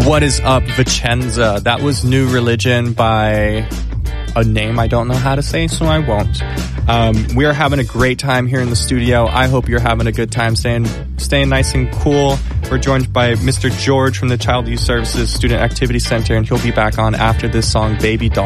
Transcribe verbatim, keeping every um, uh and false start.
What is up, Vicenza? That was New Religion by a name I don't know how to say, so I won't. Um, we are having a great time here in the studio. I hope you're having a good time staying staying nice and cool. We're joined by Mister George from the Child Youth Services Student Activity Center, and he'll be back on after this song, Baby Doll.